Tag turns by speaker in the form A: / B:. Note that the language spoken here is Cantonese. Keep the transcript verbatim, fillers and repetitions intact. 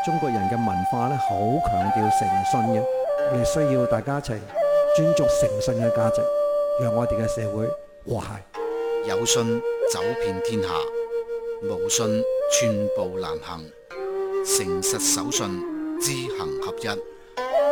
A: 中國人嘅文化咧，好強調誠信嘅，我哋需要大家一齊尊重誠信嘅價值，讓我哋嘅社會和諧。
B: 有信走遍天下，無信寸步難行。誠實守信，知行合一。